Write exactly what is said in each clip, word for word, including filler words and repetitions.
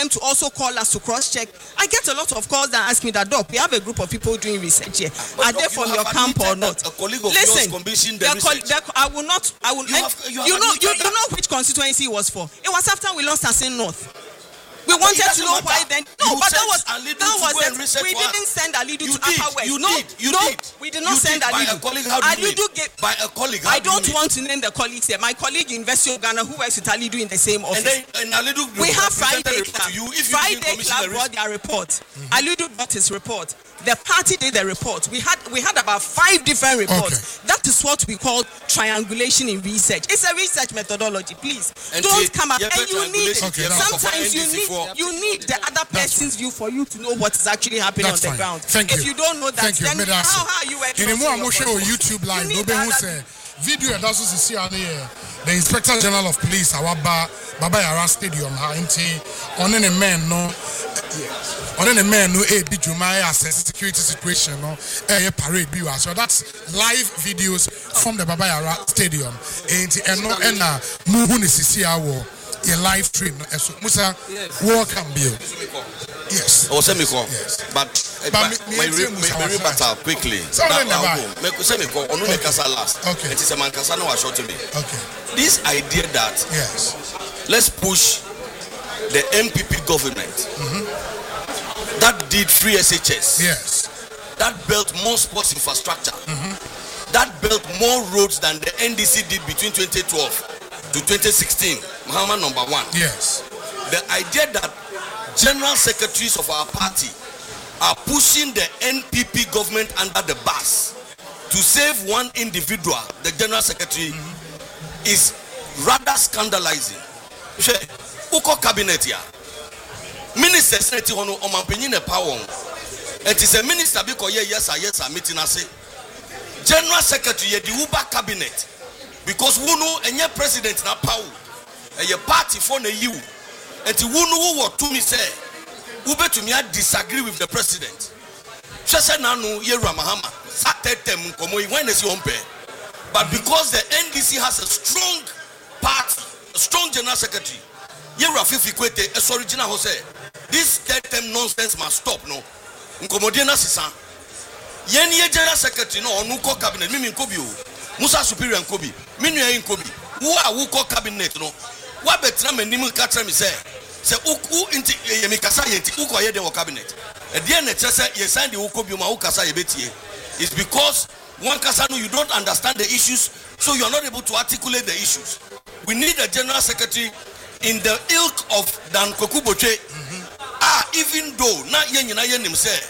them to also call us to cross-check. I get a lot of calls that ask me that, Doc, we have a group of people doing research here. But Are Doc, they from you your camp or not? A colleague of Listen, yours commissioned the their research. their, I will not. I will. You I, have- you you, have know. You, admitted you know which constituency it was for? It was after we lost Asin North. We But wanted it to doesn't know matter. why then. No, You but that sent was Alidu that to was go and it. research We for us. didn't send Alidu You to did, Upper West. you no, did, you no, did. we did not You send did by Alidu. a colleague. How do you Alidu mean? gave. By a colleague. How I do you don't mean? want to name the colleagues here. My colleague in University of Ghana who works with Alidu in the same office. And then and Alidu We have presented Friday a report Club. to you. If you didn't Friday commission Club the brought research. their report. Mm-hmm. Alidu brought his report. The party did the report. We had we had about five different reports. Okay. That is what we call triangulation in research. It's a research methodology. Please And don't the- come up. yeah, And you need triangulation, Okay, that's sometimes you fine. need For- you need the other person's view for you to know what is actually happening That's on the fine. ground. Thank if you. you don't know that, Thank you. then Made how us- how are you working? In the more I'm show YouTube live, no be who say video that also see on here. The Inspector General of Police, our ba Baba Yara Stadium, ha inti on any man no on any man no a big Jumai assess security situation no a parade be was. So that's live videos from the Baba Yara Stadium. Inti and no and na move ni sisi awo a live stream. So Musa, welcome Bill. Yes. Oh, send me call. Yes. But But but me- me my and re- Tim was my my our rebuttal quickly. So then Now, the I'll buy. go. Me send me call. Onu me kasa last. Okay. It is a man kasa no was short to me. Okay. This idea that Yes. let's push the M P P government that did free S H S, Yes. that built more sports infrastructure, that built more roads than the N D C did between twenty twelve to twenty sixteen. Muhammad number one. Yes. The idea that general secretaries of our party are pushing the N P P government under the bus to save one individual, the general secretary, is rather scandalizing. She, uko cabinet ya. Minister senate hono omampenyi ne power. It is a minister because yeah yes sir yes sir meeting ase. General secretary the Uber cabinet because who know enye president na power. Eye party for na you. Enti who know what to me say. Ube to me disagree with the president. She said nanu Yera Mahama. Satetem komo when is your umpe. But because the N D C has a strong party, a strong general secretary, Yera Fifi Kwete, a original who say this third term nonsense must stop no. Nkomodiena sisa. Yen ye general secretary no onuko cabinet mimi nkobi o. Musa superior nkobi. Minu ye nkobi. Wo a wo ko cabinet no. Wa betra manim ka tra me say say uku inti ye me kasa ye nti uko ye de wo cabinet. E de na tre say ye sign the ukobi ma wo kasa ye betie. It's because one kasa no you don't understand the issues so you are not able to articulate the issues. We need a general secretary in the ilk of Dan Kweku Botwe. Ah, even though na ye nyina ye nim say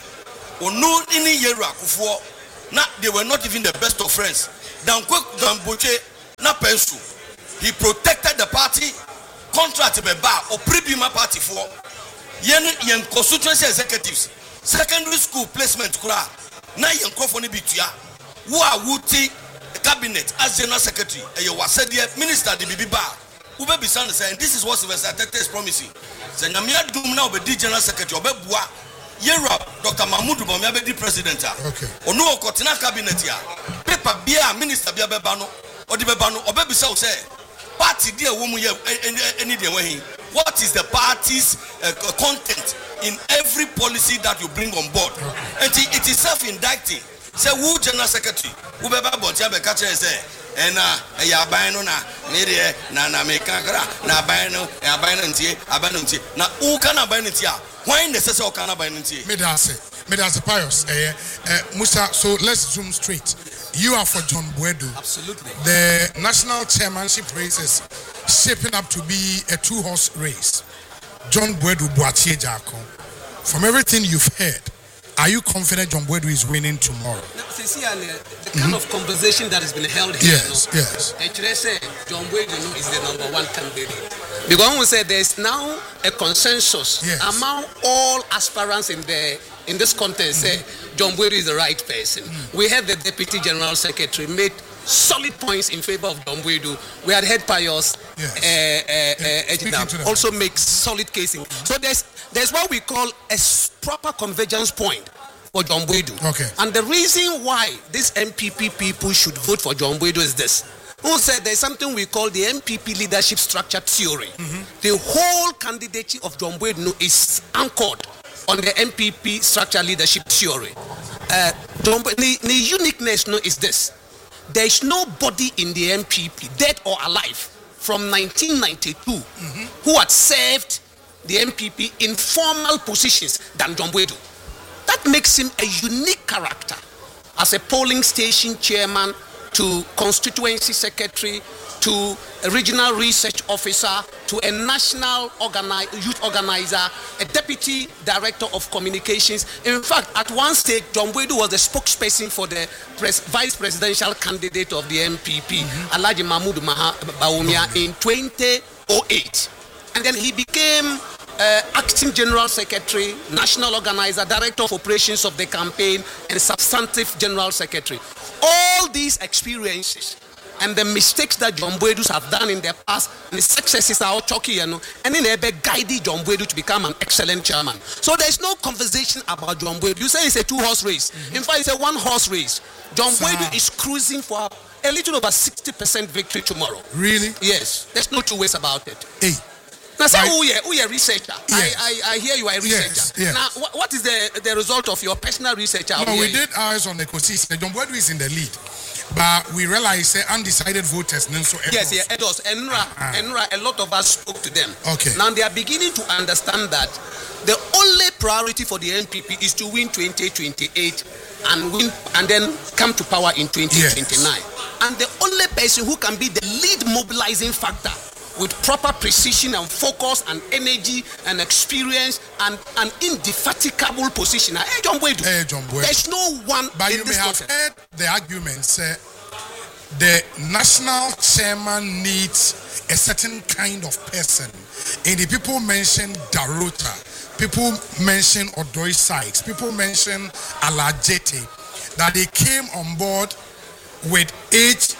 onu ini Yera Akufo na they were not even the best of friends. Dan Kweku Dan Botwe na pensu. He protected the party contract be ba or pribima party for yen yen constituency executives secondary school placement kura na yen crofo ni bitua wo a wuti cabinet as general secretary e you was said minister the bibi ba wo be bisan say this is what Sylvester Tete is promising say nyamia dum na obedi general secretary obebua Yera Doctor Mahmoud Bawumia be di president a Okay. onu okotena cabinet ya paper bia minister bia beba no odi beba no obebisa wo say party there woman here any day when what is the party's uh, content in every policy that you bring on board and it, it is self-indicting say who general secretary who be ba bontia be catch say and uh ya ban no na me there na na me kankara na ban no ya ban no ntie aban no ntie na who can aban no ntie why necessary o can aban no ntie Me that's it. Me that's the pious. Eh, eh, Musa. So let's zoom straight. You are for John Boadu. absolutely The national chairmanship race is shaping up to be a two-horse race. John Boadu Boatie Jako. From everything you've heard, are you confident John Boadu is winning tomorrow? Sincerely, the kind of conversation that has been held here, Yes, no, yes. actually say John Boadu no, is the number one candidate. Because we say there is now a consensus Yes. among all aspirants in the in this contest. Say John Boadu is the right person. We had the Deputy General Secretary made solid points in favor of John Boadu. We had heard Pius Yes. uh, uh, uh, Speaking Ejida to them. also make solid casing. So there's there's what we call a s- proper convergence point for John Boadu. Okay. And the reason why these M P P people should vote for John Boadu is this. who said there's something we call the M P P leadership structure theory. Mm-hmm. The whole candidacy of John Boydu is anchored on the M P P structure leadership theory. Uh, the, the uniqueness no, is this. There is nobody in the M P P, dead or alive, from nineteen ninety-two, mm-hmm. who had served the M P P in formal positions than John Boydu. That makes him a unique character as a polling station chairman, to constituency secretary, to a regional research officer, to a national organi- youth organizer, a deputy director of communications. In fact, at one stage, John Boydu was the spokesperson for the pres- vice presidential candidate of the M P P, mm-hmm. Alhaji Mahmood Maha Bawumia, in twenty oh eight. And then he became uh, acting general secretary, national organizer, director of operations of the campaign, and substantive general secretary. All these experiences and the mistakes that John Boydu have done in the past, and the successes are all chalky, you know, and then they guided John Boydu to become an excellent chairman. So there is no conversation about John Boydu. You say it's a two-horse race. Mm-hmm. In fact, it's a one-horse race. John Sir. Boydu is cruising for a little over sixty percent victory tomorrow. Really? Yes. There's no two ways about it. Hey. Now, say, who you are a researcher? Yes. I, I, I hear you are a researcher. Yes, yes. Now, what, what is the, the result of your personal research? No, we did ours on the ecosystem. John Boydu is in the lead. But we realize uh, undecided voters. So yes, yeah, Edos. Enra, uh-huh. Enra, a lot of us spoke to them. Okay. Now they are beginning to understand that the only priority for the N P P is to win twenty twenty-eight and win and then come to power in twenty twenty-nine. Yes. And the only person who can be the lead mobilizing factor with proper precision and focus and energy and experience and an indefatigable position. Hey, John Boydu. Hey, John Boydu. There's no one. But in you this may have process. heard the arguments. Uh, the national chairman needs a certain kind of person. And the people mention Darota, people mention Odoi Sykes, people mention Alajete, that they came on board with age,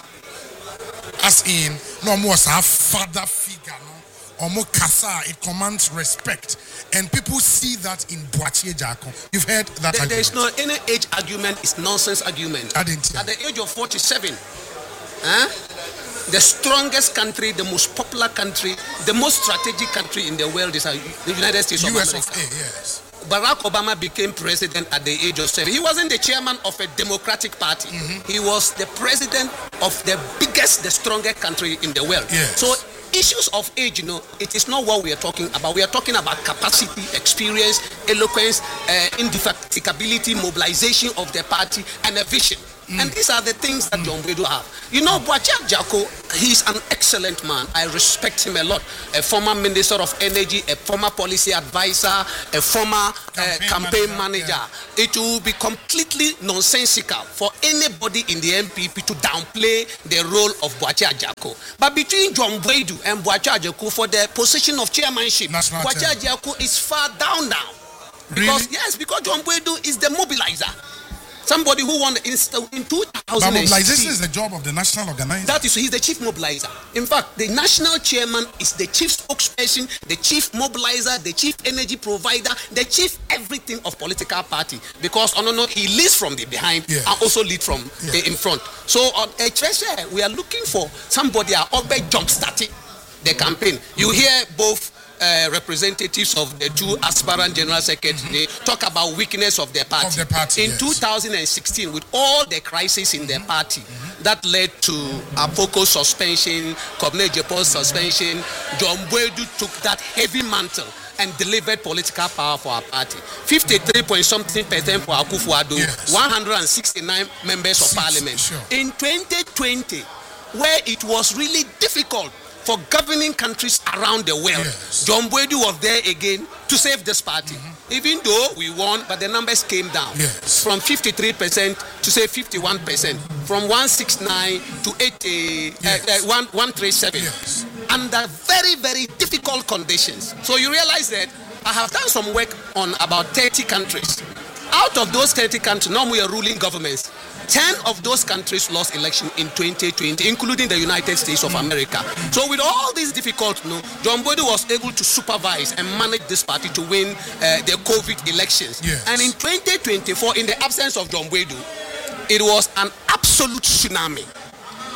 as in no more a father figure, no, or more kasa, it commands respect, and people see that in Boakye Jarko. You've heard that there, argument. There is no any age argument, it's nonsense argument. I didn't hear. At the age of forty-seven, huh? The strongest country, the most popular country, the most strategic country in the world is the United States of U S America. Of A, yes. Barack Obama became president at the age of seven. He wasn't the chairman of a democratic party. Mm-hmm. He was the president of the biggest, the strongest country in the world. Yes. So issues of age, you know, it is not what we are talking about. We are talking about capacity, experience, eloquence, uh, indefatigability, mobilization of the party, and a vision. Mm. And these are the things that mm. John Boydu have. You know, Boakye Jarko, he's an excellent man. I respect him a lot. A former minister of energy, a former policy advisor, a former campaign, uh, campaign manager. manager. Yeah. It will be completely nonsensical for anybody in the M P P to downplay the role of Boakye Jarko. But between John Boydu and Boakye Jarko for the position of chairmanship, Boakye Jarko is far down now. Because, really? Yes, because John Boydu is the mobilizer. Somebody who won in, in two thousand six. But mobilization is the job of the national organizer. That is, he's the chief mobilizer. In fact, the national chairman is the chief spokesperson, the chief mobilizer, the chief energy provider, the chief everything of political party. Because oh no, no, he leads from the behind yes. and also lead from yes. the in front. So on a treasure, we are looking for somebody who always jump starting the campaign. You hear both. Uh, representatives of the two aspirant general secretaries mm-hmm. talk about weakness of their party. Of the party in yes. two thousand sixteen, with all the crises in mm-hmm. their party, mm-hmm. that led to Apoko suspension, Kobne Jepo's suspension, John Boydu took that heavy mantle and delivered political power for our party. fifty-three point something percent for Akufo-Addo, yes. one hundred sixty-nine members of parliament. Sure. In twenty twenty, where it was really difficult for governing countries around the world, yes. John Boydu was there again to save this party. Mm-hmm. Even though we won, but the numbers came down yes. from fifty-three percent to say fifty-one percent, from one sixty-nine to eighty, yes. uh, uh, one thirty-seven, yes. under very, very difficult conditions. So you realize that I have done some work on about thirty countries. Out of those thirty countries, now we are ruling governments. ten of those countries lost election in twenty twenty, including the United States of America. So with all these difficulties, you know, John Boydu was able to supervise and manage this party to win uh, the COVID elections. Yes. And in twenty twenty-four, in the absence of John Boydu, it was an absolute tsunami.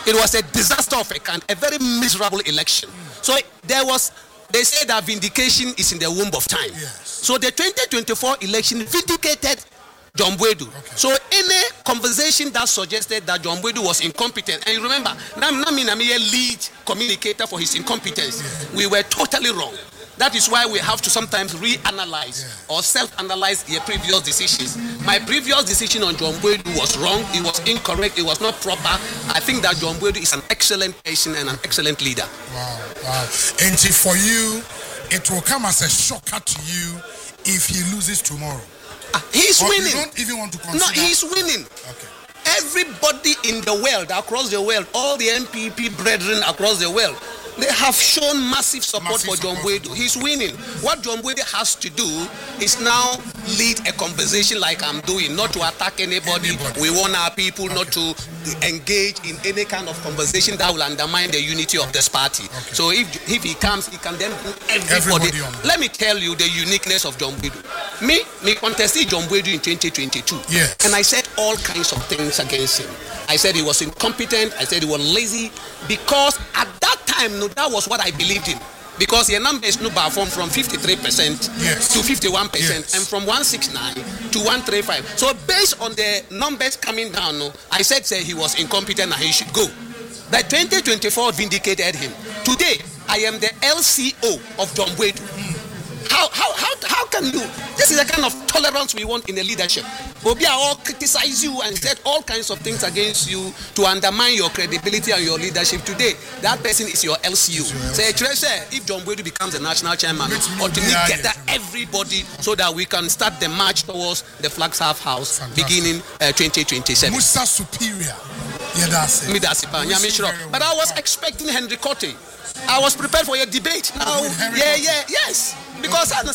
It was a disaster of a kind, a very miserable election. So there was, they say that vindication is in the womb of time. Yes. So the twenty twenty-four election vindicated John Boadu. Okay. So any conversation that suggested that John Boadu was incompetent, and you remember, Nami Nami lead communicator for his incompetence, yeah. we were totally wrong. That is why we have to sometimes reanalyze yeah. or self-analyze the previous decisions. My previous decision on John Boadu was wrong. It was incorrect. It was not proper. I think that John Boadu is an excellent person and an excellent leader. Wow, wow. And for you, it will come as a shocker to you if he loses tomorrow. Uh, he's or winning. You don't even want to consider. No, he's winning. Okay. Everybody in the world, across the world, all the M P P brethren across the world, they have shown massive support massive for John Boadu. He's winning. What John Boadu has to do is now lead a conversation like I'm doing, not to attack anybody. anybody. We want our people okay. not to engage in any kind of conversation that will undermine the unity of this party. Okay. So if if he comes, he can then bring everybody. everybody Let me tell you the uniqueness of John Boadu. Me, me contested John Boadu in twenty twenty-two. Yes. And I said all kinds of things against him. I said he was incompetent. I said he was lazy because at that time, no, that was what I believed in. Because your numbers no perform from fifty-three percent yes. to fifty-one percent yes. and from one sixty-nine to one thirty-five. So based on the numbers coming down, no, I said say he was incompetent and he should go. But twenty twenty-four vindicated him. Today, I am the L C O of John Boadu. How, how, how, how can you? This is the kind of tolerance we want in the leadership. Obi all criticize you and said all kinds of things against you to undermine your credibility and your leadership. Today, that person is your L C O. Say, if John Boadu becomes the national chairman, ultimately gather everybody so that we can start the march towards the Flagstaff House Fantastic. beginning uh, twenty twenty-seven. Musa superior. Yeah, that's it. But I was expecting Henry Kote. I was prepared for a debate. Now, yeah, yeah, yes. Because I'm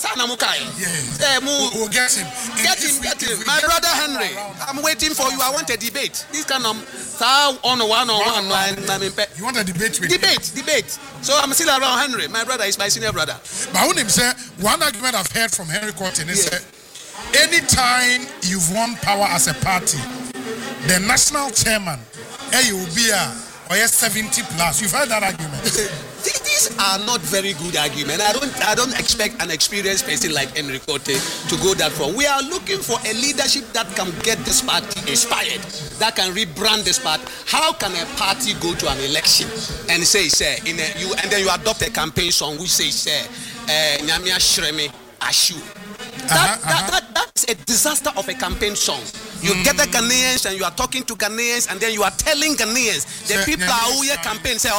yeah. We'll get him. Get him, get him. My brother Henry, I'm waiting for you. I want a debate. This kind of on one on one. You want a debate with Debate, him? debate. So I'm still around Henry. My brother is my senior brother. But when him say, one argument I've heard from Henry Cotton is yeah. that anytime you've won power as a party, the national chairman, eh, you will be a or yes, seventy plus. You've heard that argument. These are not very good arguments. I don't I don't expect an experienced person like Enrique to go that far. We are looking for a leadership that can get this party inspired, that can rebrand this party. How can a party go to an election and say, say, in a, you and then you adopt a campaign song which says, say, Nyamia Shreme Ashu. That, uh-huh, that, uh-huh. that, that's a disaster of a campaign song. You mm. get the Ghanaians and you are talking to Ghanaians and then you are telling Ghanaians, the people yeah, who your campaign say,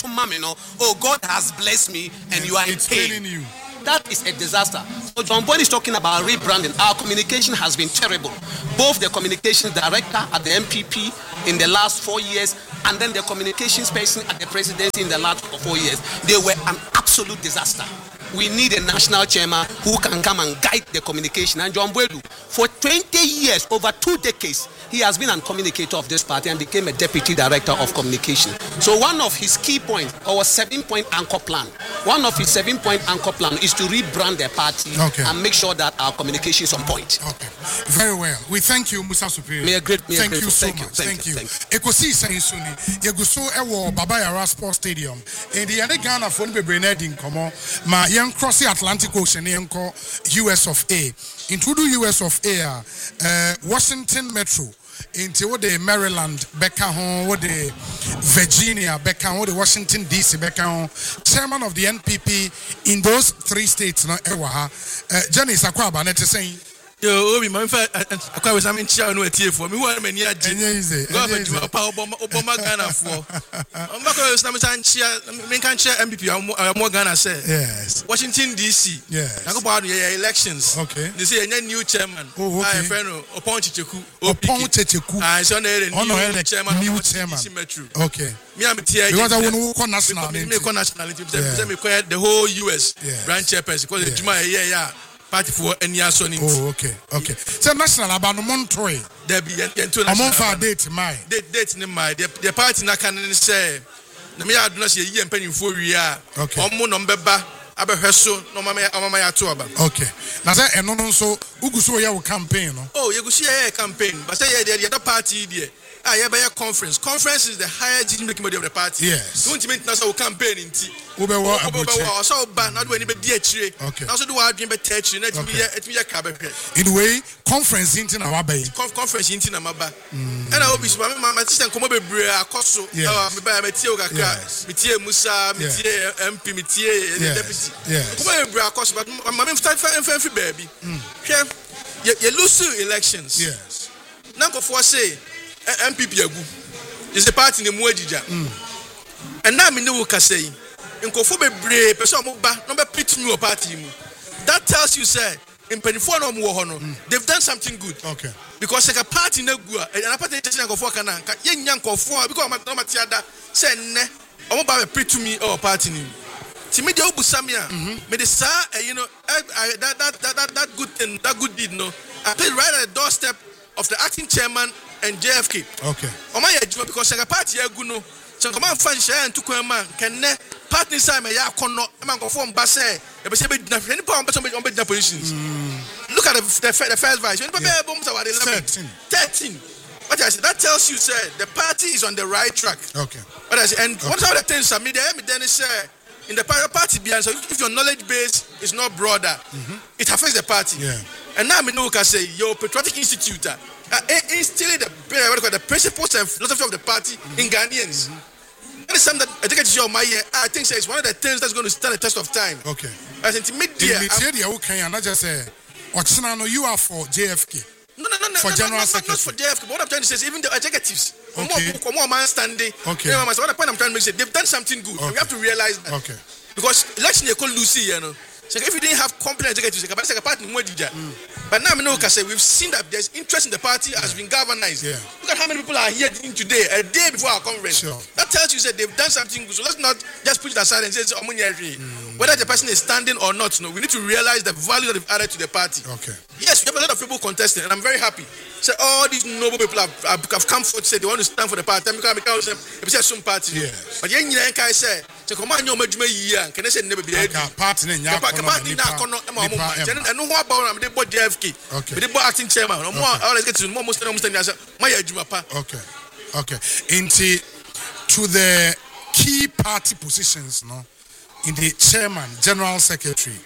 oh, God has blessed me and you are in pain. You. That is a disaster. So John Boadu is talking about rebranding. Our communication has been terrible. Both the communications director at the M P P in the last four years and then the communications person at the presidency in the last four years. They were an absolute disaster. We need a national chairman who can come and guide the communication. And John Boadu, for twenty years, over two decades, he has been a communicator of this party and became a deputy director of communication. So one of his key points, our seven-point anchor plan, one of his seven-point anchor plan is to rebrand the party okay. and make sure that our communication is on point. Okay, very well. We thank you, Musa Superior. May a great, may thank a you so thank much. You, thank, thank you. you. Ekosi saying Suni, Yeguso Ewo Baba Yara Sports Stadium. And the other Ghana phone be Brenadin come on. Ma young cross the Atlantic Ocean, yanko U S of A. Introduce U S of A, uh, Washington Metro. Into the Maryland, Becca home, what the Virginia, Becca home, the Washington D C, Becca home, chairman of the N P P in those three states, no, Ewaha. Jenny Sakwaba, net saying. Yo, Obi, my friend, I quite was having chair no tea for me. One many years, government to a power Obama Ghana for. I'm not going to stand chair, make can chair M P P, more Ghana say. Yes. Washington D C. Yes. I go about the elections. Okay. They say a new chairman. Oh, okay. I friend upon Chicheku. Upon Chicheku. I saw the new chairman. New chairman. Okay. Me, I'm here. Because I want to call national. Me, me call nationality. Me, me call the whole U S branch chairperson. Because the Juma, yeah, yeah. Party for any year son. Oh, okay, okay. So national about Montoy. There be a month for date, my date, date in my the party. Na can say, na me I do not see a year and penny for we are. Okay. Omo no mbeba abeheso no mama mama ya to aba. Okay. Na say eno no so uguso ya campaign no. Oh, you go see a campaign, but say the other party there. ah yeah by a conference conference is the highest decision making body of the party. Yes. Don't you mean that's our campaign in tea. Ube wa abuche. So bad not do any be chire. Okay. Now so do our dream be chire na it be it be ka be. In way conference into na waba yi. Conference into na maba. And I hope is my my sister komo bebre akoso. Ah me ba me tie o kakra. Me tie Musa, me tie M P, me tie deputy. Komo bebre akoso but my me start for baby. Hwe you lose elections. Yes. Now go for say M P P agu. Is a party ne mu agija. And now me no ka say nkofo bebre person mo ba no be pit new party mu. That tells you say in twenty-four no mo ho no they've done something good. Okay. Because like a party na gu a na party station nkofo kana ye nya nkofo because no matiada say ne omo ba be pit me or party ni. Ti me dey obusamia me dey say you know that that that that good thing that good deed no I played right at the doorstep of the acting chairman and J F K. Okay. Omo ya juma because like a party agu no so come on fan share and to come man can partner side me ya kono e man go form ba say e be say be na any power person be on be positions. Look at the the, the first vice when people bomb say what eleven thirteen. What I say that tells you say the party is on the right track. Okay. What I say and okay. What are the things that me there me then say in the party behind so if your knowledge base is not broader mm-hmm. it affects the party. Yeah. And now me know can say your patriotic institute uh, instilling the what call the principles and philosophy of the party mm-hmm. in Ghanaians. Mm-hmm. That is something that I think it's your my I think say it's one of the things that's going to stand the test of time. Okay. As in media. In not just say Ochinano you are for J F K. No, no, no, no, for no, general no, not, secretary. not for J F K, but what I'm trying to say is even the executives. Okay. More, more man standing. Okay. You know, what the point I'm trying to make is they've done something good. Okay. We have to realize that. Okay. Because election they call Lucy, you know. So if you didn't have competent executives, like a party, mm. But now we know can say we've seen that there's interest in the party has yeah. been galvanized. Yeah. Look at how many people are here today, a day before our conference. Sure. That tells you that they've done something good. So let's not just put it aside and say it's mm. whether the person is standing or not. No, we need to realize the value that they've added to the party. Okay. Yes, we have a lot of people contesting, and I'm very happy. So all these noble people have, have, have come forward to say they want to stand for the party. I'm going to say some party. Yes. But you can say, so come on, you're making me young. Can I say never be a party? Party na kono e ma mo ma enu ho about am dey bo J F K we dey bo acting chairman no more always get to more most of them say my adwuma pa. Okay. Okay. Into to the key party positions no in the chairman, general secretary,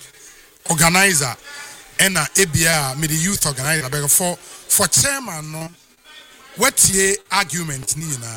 organizer and A B R me the youth organizer but for for chairman no what the argument ni na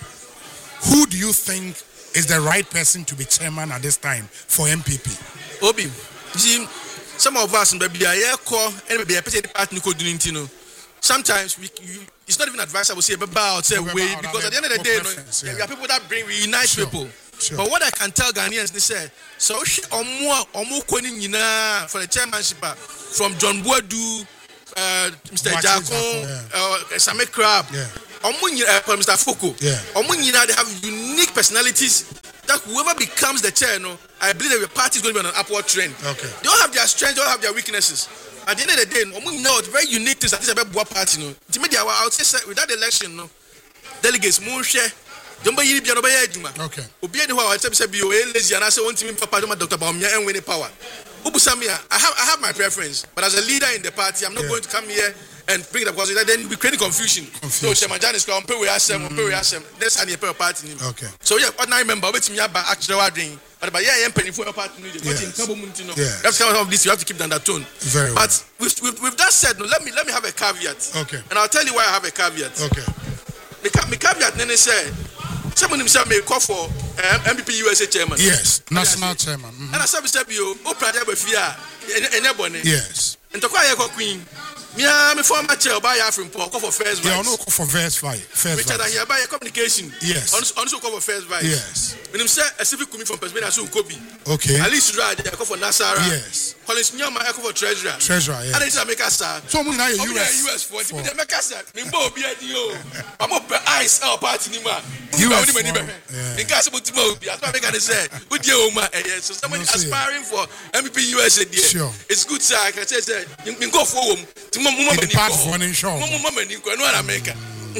who do you think is the right person to be chairman at this time for M P P? Obi, see, some of us in the B I A call and maybe a petty party could do it. Sometimes we, you, it's not even advisable say about say way because at the end of the day, no, yeah. there are people that bring we unite sure. people. Sure. But what I can tell Ghanaians, they say, so or more or more for the chairmanship from John Boadu, uh, Mister Jacko, uh, Same Crab, or uh, Mister Foko, or they have unique personalities. That whoever becomes the chair, no, I believe that the party is going to be on an upward trend. Okay. They all have their strengths, they all have their weaknesses. At the end of the day, no, we know it's very unique things that is about what party, no. To me, I would say with that election, no, delegates, more share. Don't buy you, don't buy you, okay. Obi any how I say be lazy and I say one team papa Doctor Baumia and winning power. Ubusamia, I have I have my preference, but as a leader in the party, I'm not yeah. going to come here and bring it up because then we create confusion. confusion. So Chairman Janice come pay we ask them, pay we ask them. That's how they pay a party. Okay. So yeah, ordinary member, wait me about actually what doing. But but yeah, I'm paying for a party. Yes. Yeah. That's kind of this you have to keep down that tone. Very well. But with, with with that said, no, let me let me have a caveat. Okay. And I'll tell you why I have a caveat. Okay. The, the caveat then say someone himself may call for um, M P P U S A chairman. Yes, national chairman. Mm-hmm. And I said, Mister Bio, who project with fear, anybody. Yes. And to quiet queen. Me, I'm a former chair by Afrin Paul, call for first vice. Yeah, no, call for first vice. First Richard, I hear by communication. Yes. Also call for first vice. Yes. When him say a civic coming from Pennsylvania, so Kobe. Okay. At least right, I call for Nasara. Yes. Collins Nyama, I call for treasurer. Treasurer, yes. And it's a make us. So I'm now U S. U S for it. They make us. Nimbo be a deal. I'm up ice our party nima. U S. In case of Timo, as I make I say, good year, Oma. So somebody aspiring for M P P U S A. Sure. It's good, sir. I can say, you go for home. The part of one in show. America.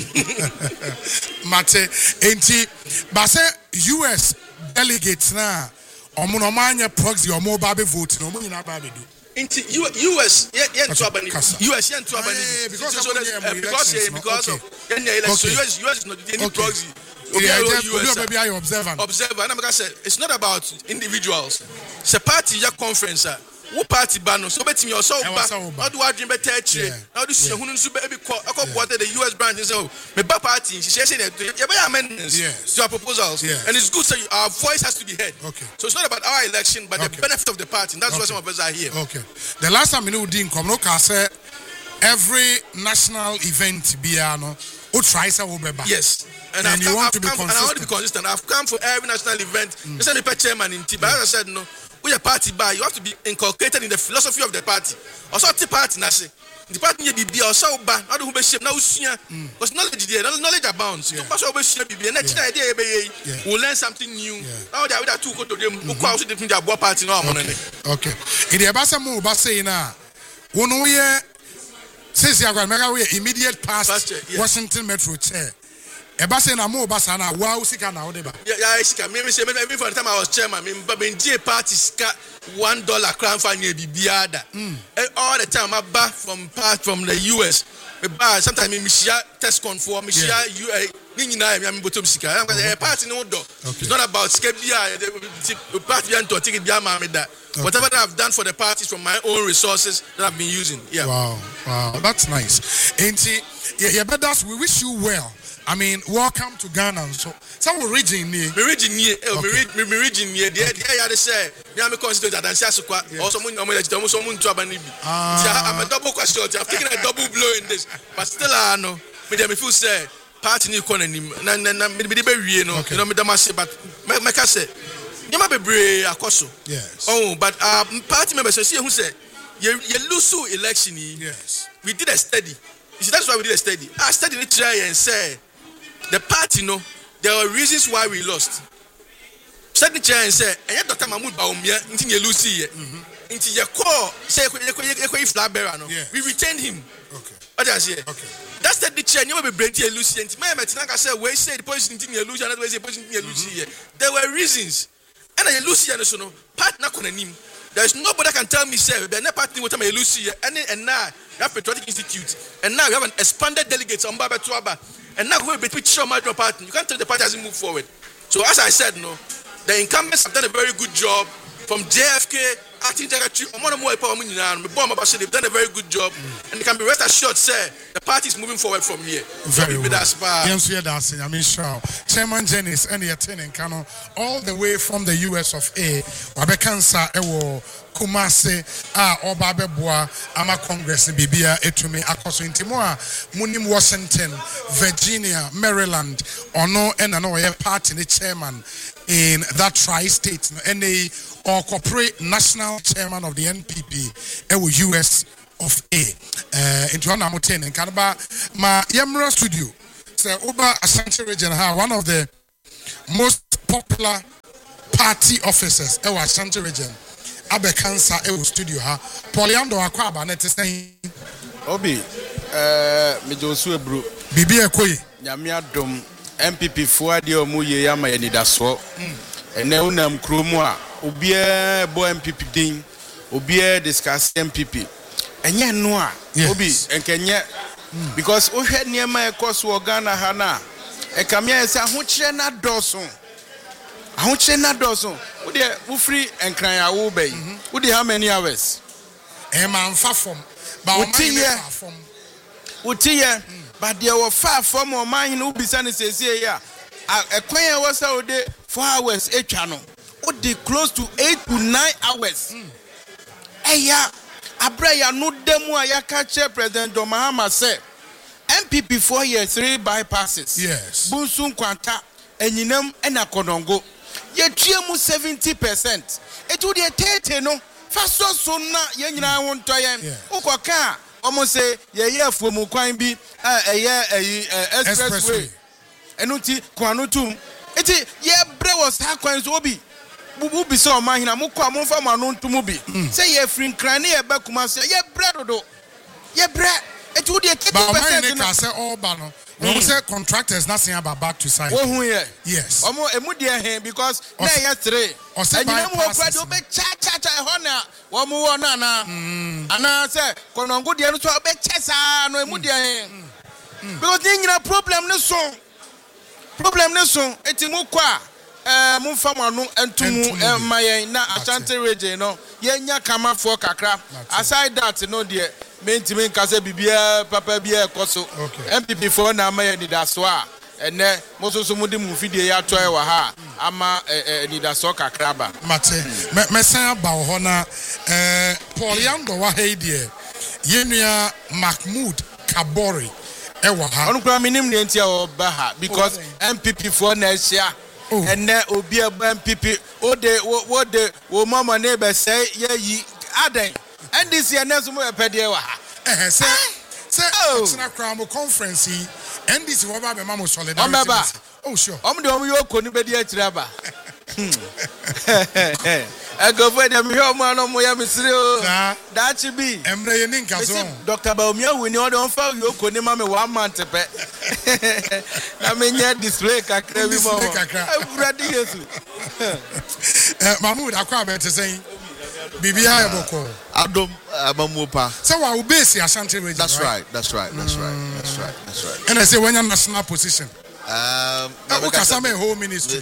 Mate, enti, but say U S delegates na, omunomanya proxy or more baby vote, no money na baby do. into U S yeah yeah to Albany U S yeah to Albany because so uh, because yeah, because of any election so U S U S is not any proxy yeah just maybe I observe observe and I say it's not about individuals it's a party ya conference wo party ba no so betimi o so ba how do I dream better actually how do you hunu nso be ko akọ the U S branch say me ba party she say you be amendments to our proposals and it's good so our voice has to be heard okay so it's not about our election but okay. the benefit of the party and that's okay. why some of us are here okay the last time we know didn't come no can say every national event bia no o try say wo be ba yes and, and you come, want I've to be come, consistent and I want to be consistent I've come for every national event mm. say the chairman in T but as I said no we a party by you have to be inculcated in the philosophy of the party also the party na say the party need be also ba how do we shape na usua because knowledge there knowledge abounds you pass over share be na china idea be we learn something new how they with that two go to them who also the thing that party no am okay in the basa mo ba say na wono ye says you are going we immediate past Washington Metro chair eba say na mo ba sa na wa usika na odeba yeah yeah sika me me say me for the time I was chairman me be J party sika one dollar crown for nye bibiada all the time I buy from part from the U S me buy sometimes me share test conform me share you ni nyina me bottom sika am because party no do it's not about sika bia the party and to take bia ma me that whatever that I've done for the parties from my own resources that I've been using yeah wow wow that's nice auntie yeah but that's we wish you well I mean, welcome to Ghana. So, some region near. Me region near. Me me region near. There, there, yeah, they say. Me am a constituent that answer so quite. Also, someone, someone, someone to abandon me. I'm a double question. I've taken a double blow in this, but still, I know. Me dem feel say party ni kona ni. Na na na. Me be be no. You know me dem say, but me me can say. You might be brave, akoso. Yes. Oh, but uh, party members say who say you you lose election. Yes. We did a study. You see, that's why we did a study. I studied it try and say. The party, no, there were reasons why we lost. Said the chair and said, and yet Doctor Mahmoud Baumia, until you lose here, until your core, say, we retained him. Okay. What I say? Okay. That's the chair, you will be brain to Lucy, and my Matinaka said, we say the person in Lucy, another way, the person in Lucy here. There were reasons. And I Lucy and so, partner conanim. There's nobody can tell me, sir, they're not partnering with my Lucy, and now you have Patriotic Institute, and now you have an expanded delegates on Baba Tuaba. And now we're between Show Madro party. You can't tell the party hasn't moved forward. So as I said, no, the incumbents have done a very good job from J F K, acting secretary, they've done a very good job. Mm. And they can be rest assured, sir, the party is moving forward from here. Very so well. Yes, we are dancing. I mean, sure. Chairman Jennings and the attending Kano, all the way from the U S of A, Wabekansa, Ewo, Kumase, ah, Obabeboa, Ama Congress, Bibia, Etume, Akoso, Intimoa, Munim, Washington, Virginia, Maryland, or no, and another party, the chairman in that tri-state, and they or corporate national chairman of the N P P, Ewo U S of A, uh, into an Amoten and Kanaba, ma Yamra studio, so Oba Ashanti region, one of the most popular party officers, Ewo Ashanti region. Abe cancer e studio ha Poliando akwa aba net say Obi eh me Josu ebru bibi ekoyi nyame adom M P P fo ade omu ye ya ma yanidaso ene unam kromu a obi e bo M P P din obi e discuss M P P enye no a obi enkenye because o hwe niema e koso Ghana ha na e kamia se ahokyere na doso ahokyere na doso wo de wo free enkran ya wo bay wo de how many hours e man fa fom ba o man fa fom wo tie but there were far from o man no bisa ne sese ya ekwan ya wo sa wo de four hours etwa no wo de close to eight to nine hours eya abra ya no demu a ya ka che President John Mahama say M P P four years three bypasses yes bunsun kwanta enyinam ena kodongo ye tuemu seventy percent etu de tete no faso so na ye nyina wonto ye ukoka omo say ye ye afuomu kwan bi eye expressway enuti kwanutum eti ye bre was ha kwan so obi bubu bi so ma hina mo kwa mo fa ma no ntum bi say ye free nkran ne ye ba kuma say ye bre dodo ye bre It would be a but my say all bano. We say contractors not saying about back to site. Oh, yes. Omo emudia hen because na yesterday. And you know what kwado be cha cha cha hona. Wo mu wo na na. Ana say konongo dia no so be chesa no emudia hen. Because they need a problem no so. Problem no so. Etimu kwa eh mu fama no entumu eh mayen na Ashanti region no. Ye nya kama for kakra. Aside that no there mentimi nkase bibia papa bia ekoso M P P for na mayen nidaso a ene mososo mudi mu fidie ya toy wa ha ama nidaso kakra ba. Mate me san ba ho na eh Paul Yando wa he die. Yenua Mahmoud Kabori ewa ha onu kura minim ne ntia oba ha because M P P for na ehia ene obi eba M P P o de wo de wo mama ne be say yi aden and this year next mo epede wa ha eh say say na kra mo conference and this wo ba be mama solidarity oh sure om de om yo koni be di akira ba I go for them here man mo ya misiri o that should be emre ye ni nkaso Doctor Baumia we ni o don fa yo koni ma me one month pe na me nya display kakra bi mo everybody yesu eh Mahmoud akwa be te say bibia e boko Adom Amamupa. So wa ubesi Ashanti region. That's right. That's right. That's right. That's right. That's right. And I say when your national position. Um, uh, Kasame home ministry.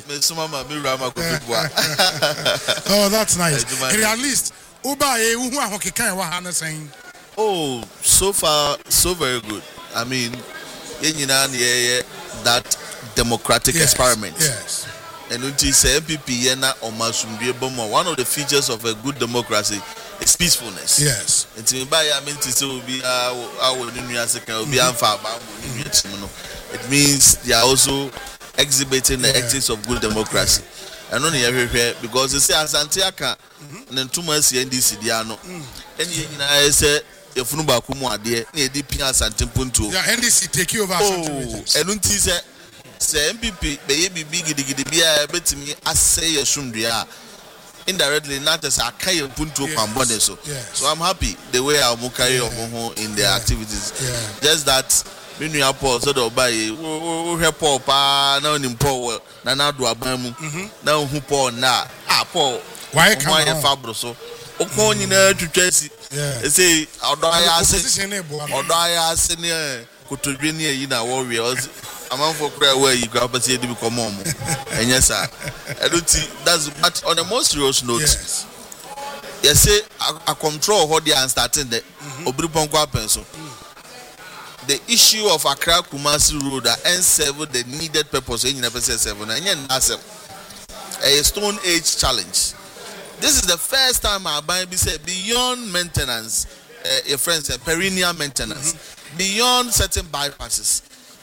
Oh, that's nice. And at least Uba e uhu ahokekan wa ha saying. Oh, so far so very good. I mean, yenyina na that democratic yes, experiment. Yes. And until say M P P yena omasumdie bomo, one of the features of a good democracy is peacefulness. Yes. Until by I mean to say will be our will be anfa ba mo. It means they are also exhibiting the ethics of good democracy. And only everywhere because they say Asante aka and two months N D C dia no. And you know say if no ba kumu ade na e di pia Asante punto. Yeah, N D C take you over Asante. And until say say M P P be be big gidi bia betimi asay yesumdua indirectly not as a kai punto kwambone so. So I'm happy the way I am carry on in their activities. Yeah. Just that me nu Paul so do buy wo hwe Paul pa na onim Paul na na do aban mu na hu Paul na ah Paul why come on fabro so okon nyina twetwa si e say odo aya ase odo aya ase ne kotodwe ne yi na wo we amanfo kura we yi kwa pese e di become mo enye sa eluti that's but on a more serious note yes yes say a control how they are starting the obiri ponko apen so the issue of Accra Kumasi Road that N seven the needed purpose in N seven and a stone age challenge. This is the first time I buy say beyond maintenance, uh, a friend said perennial maintenance, mm-hmm. beyond certain bypasses.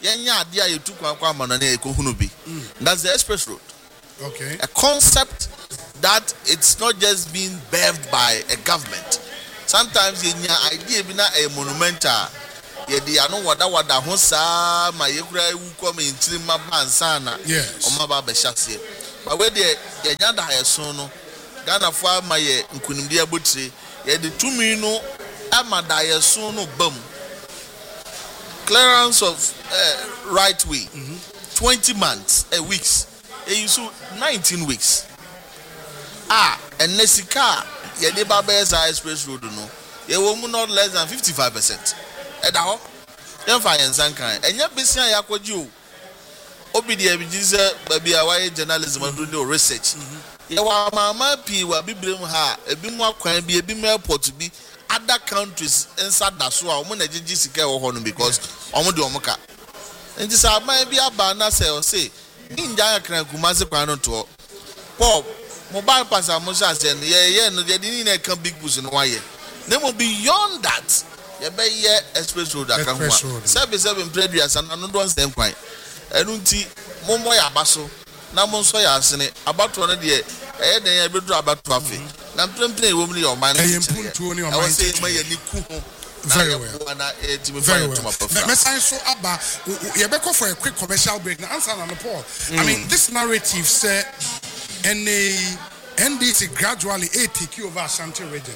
That's the express road. Okay. A concept that it's not just being birthed by a government. Sometimes in your idea be not a monumental. Yedi ano wada wada ho saa ma yekura ewu kom intiri maba nsana yes o maba be hyase but we de yenya da yeso no Ghana fo ama ye nkunimdi abotire yedi tumi no ama da yeso no bam clearance of uh, right way mm-hmm. twenty months a weeks e yusu nineteen weeks ah and nesika yedi baba express road no ye wo mu not less than fifty-five percent edaho yemfa yensan kan enya besia yakoji o obi de ebijize baby awai journalism do the research ye wa mama pi wa bibrem ha ebi mu akwan bi ebi mu airport bi other countries inside that so a mo na gigi sika wo ho no because omo de omo ka nti sa man bi aba na say o say ninja akran Kumasi kwa no to Paul mobile pass amoja say ye ye no de ni na kan big push no wa ye nemo beyond that be ye express road aka ho seven seven previous and no don stand kwan enu nti mommo ya baso na mo nso ya asene abato no de e den ya bedu abato afi na mprempren e wom ni o man e mpuntuo ni o man say ma ya ni ku ho very well na e ti me very well me say so aba ye be for a quick commercial break na answer na Paul I mean this narrative say N A N D C gradually a take over Ashanti region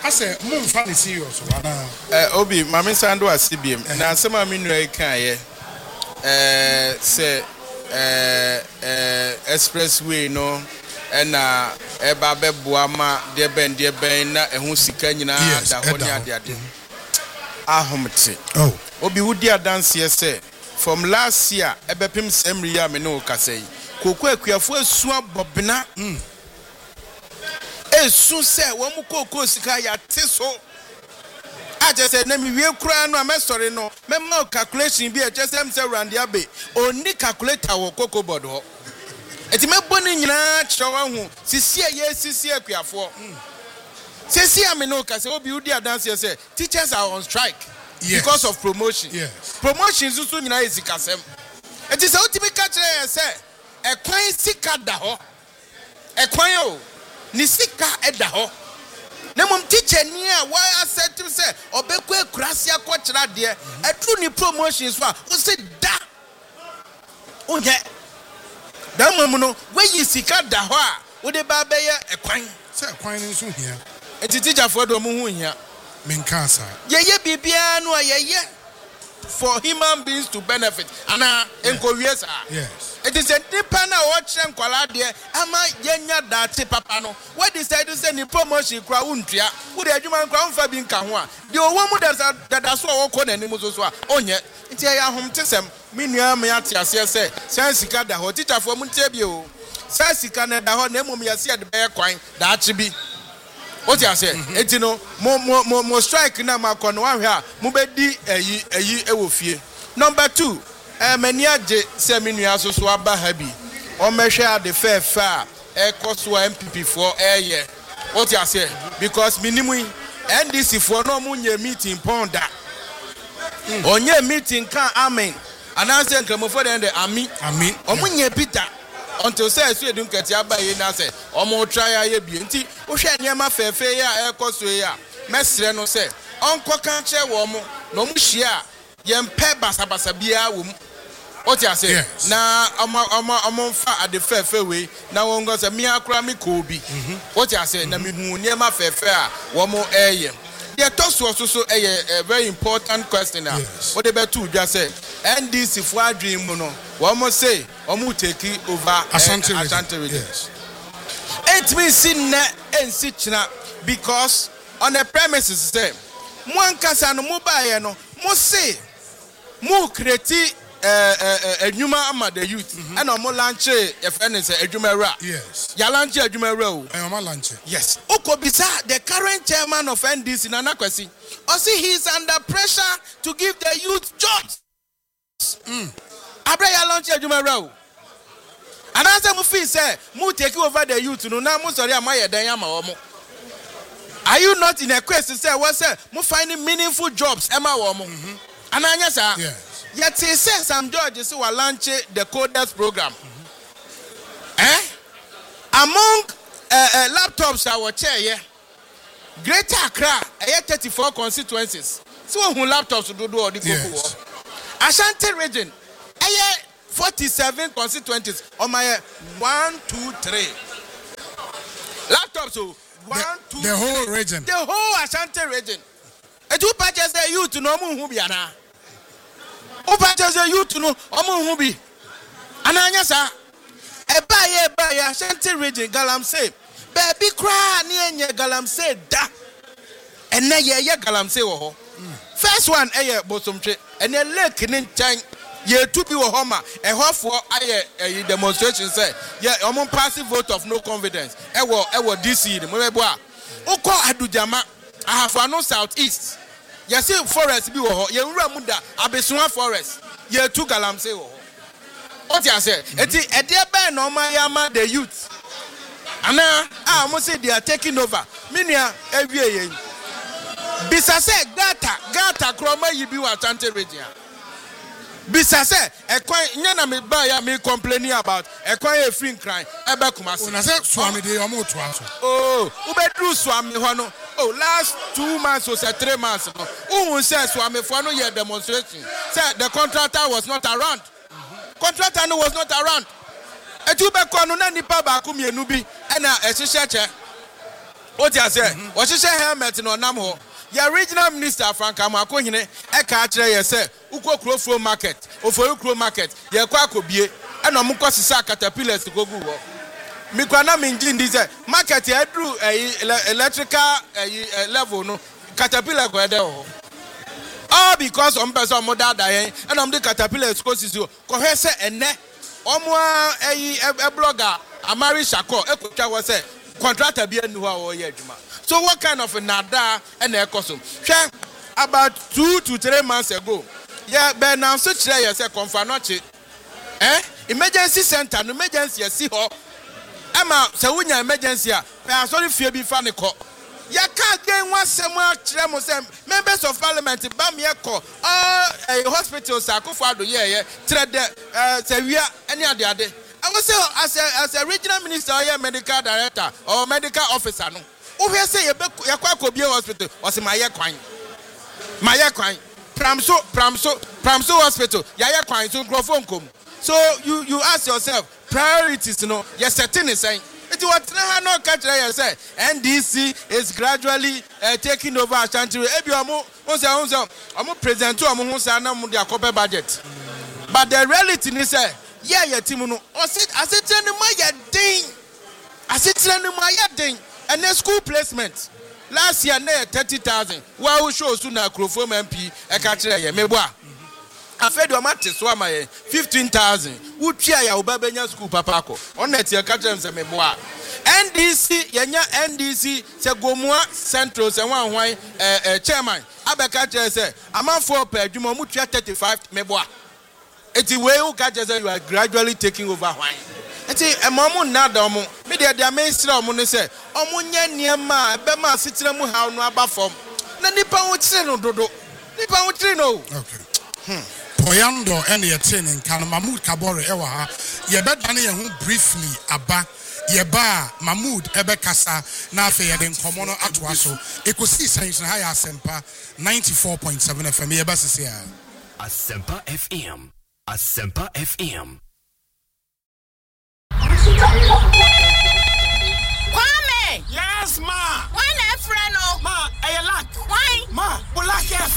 I say, Moon Fanny serious. Uh, Obi, Mammy Sando as C B M. Now, some of me know I can't. Uh, say, uh, uh, expressway, no, and uh, Eba Bebuama, dear Ben, dear Ben, and who's Sikana, the Honia. Ahomte. Oh, Obi Woodia dance here, say, from last year, Ebepim Semria Meno Casey, Coque, Quia swab Bobina. Eh, soon say, one more cocoa Sikaya Tiso. I just said, Name me, cry no, I'm sorry, no, Memo calculation be a just them say Randy Abbey, only calculate our cocoa bodo. It's my bonny Chawan, Sisia, yes, Sisia, Quiafo. Sisia Menoka, so be dance here, say, teachers are on strike because of promotion. Yes. Promotion is also in Isicasem. It is ultimate catcher, say, a quaint sick at the ho, a quayo. Nisika edaho. Nemum teacher near why I said to say obekwe krasia kwachira de e true ni promotions wa o say da onye da mum no we yisika da ho a wo de ba be ye ekwan say ekwan ni so hia enti teacher for do mu hu hia menkasa ye ye bibia no ye ye for human beings to benefit ana enkowie sa yes. It is a deeper now watching quality. Ama yenya dati papa no. What decided to send the promotion crown tria? Would the human crown for being Kahua? The old woman that I saw all and Mosua. Oh, yeah. It's a home tism. Minia Miatia say, Sansika the hot teacher for Montebio. Sansika and the hot Nemomia see at the bear coin. That should be. What you say? It's no more more more strike now. Macon one here. Mubedi a ye a ye a fear. Number two. Many a j seminary so swaba happy. Or measure the fair far, a cost to M P P for a year. What you say? Because minimum and this if for no moon meeting ponda. On your meeting can amen. And answer come for the army. I mean, on when ye Peter until says you don't get your by in answer. Or more try a beauty. O shall near my fair fair air cost to ya. Messer no say. Uncle can't share woman. No mushia. Yem pe basa basa bia wum. What you say? Yes. Na ama ama ama fa at the fair fair way. Na won go say me akra me kobi. What you say? Na me hu niema fair fair wo mo eye. The toss was also a very important question now. Yes. What about two just say N D C for dream no. One more say omu take over Ashanti region. Yes. It means sin na and sitna because on the premises say one kasa no mobile no mo say mo create a Juma ama the youth and a more lunch if any say a Jumera. Yes. Yalanche a Jumera. I am a lunch. Yes. Okobisa, the current chairman of N D C in Anakwesi. Or see he is under pressure to give the youth jobs. Abra Yalanche a Jumera. And as a movie say, mo take over the youth no na mo sorry amaya dan yama omo. Are you not in a quest to say what say mo finding meaningful jobs Emma womo? And I sir. Yes. Yet he says some judges who are launching the coders program. Mm-hmm. Eh? Among uh, uh, laptops I will chair, yeah. Greater Accra, I have thirty-four constituencies. So who laptops do do all the yes. Ashanti region, I have forty-seven constituencies on my one, two, three. Laptops, so one, the, two, the whole three. Region. The whole Ashanti region. And two patches there you to know who be ana. Opa just a youth no omo hu bi ananya sa e ba ye ba ya Ashanti region galamsey baby cry ne enye galamsey da ene ye ye galamsey wo ho first one e ye bosomtwe ene lake ne nchan ye tu bi wo ho ma e hofo aye e demonstration say ye omo passive vote of no confidence e wo e wo D C mo be bo a ukọ adujama ahafano south east. Yes, forest be wo ye nwura muda abesuwa forest ye tu galamsey wo what you say eti e dey be no ma yama the youth ana ah mo say they are taking over minia ewie ye bisa say gata gata kroma yi bi wa Ashanti region bisa say ekwan nya na me ba ya me complaining about ekwan e free crime e be Kumasi una say swami dey omo to aso oh u be dru swami ho no. Oh, last two months or say three months ago, who says Swami for no year demonstration? Said the contractor was not around. Mm-hmm. Contractor no was not around. A two back on any pub, Akumi Nubi, and a church. What you say? What you say helmet no nam ho. Your regional minister Frank Amakohine e ka kire ye say uko Krofro market, Oforu Kro market, ye kwa akobie e no mo kwasisa caterpillars go gu ho. Mi kwa na minjin di say market e dru electrical level no caterpillar go dey ho. All because on person mo dada yen and on the caterpillars go sisi ko hwe say ene omo ayi e blogger Amari Shako e ko twa wo say contractor bi anu ha wo ye adwuma. So what kind of a nada and a custom? About two to three months ago, yeah, but now such a year, confanoche. Eh? Emergency center, emergency, see her. Emma, so when your emergency, I sorry for be funny call. Ya can't get one somewhere, Tremos, members of parliament, Bamiako, or a hospital, Sakufado, yeah, yeah, trade, uh, Sevilla, any other day. I was say, as a, as a regional minister, or medical director, or medical officer, no. Who say you Yakwa hospital was in my coin? My coin. Pramso, Pramso, Pramso hospital. Yaya coin to grow phone come. So you you ask yourself priorities, you know, you're certain is saying it was no country say N D C is gradually uh, taking over Ashanti. Ebiomo, once I am present to Amu Sana Mudia Kobe budget. But the reality is say, yeah, yeah, Timono, I said I said my ding. I said my ding. And then school placement. Last year, near thirty thousand. Wow, show soon a Krofom M P, a catcher, Meboa. I fed your matis, Swama, fifteen thousand. Would cheer your Babenya school, Papaco. On that, your catcher and Meboa. N D C, Yanya N D C, Segomua, Central, and one wine, chairman. Abacatcher said, I'm on four per Jumamutia thirty-five, Meboa. It's the way you catch you are gradually taking over wine. Eti emamu nadomo me de de amesira omo ne se omo nya niema be ma sitira mu ha no aba fom na nipa wo kire no dodo nipa wo kire no. Okay. Hmm. Poyando ene ye tin nkan Mahmood Kabore e wa ha ye be dane ye ho briefly aba ye ba Mahmood ebe kasa na afa ye de nkomo no atoa so ekosi sanction ha ya Asempa ninety-four point seven F M ye ba sese ya Asempa F M Asempa F M. Kwame! Yes, ma! Why not friend? Ma, I lack. Why? Ma, Bulak